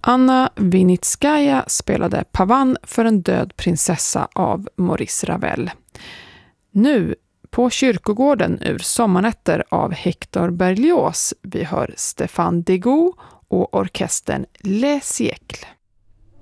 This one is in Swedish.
Anna Vinitskaja spelade Pavan för en död prinsessa av Maurice Ravel. Nu på kyrkogården ur Sommarnätter av Hector Berlioz vi hör Stéphane Degout och orkestern Les Siècles.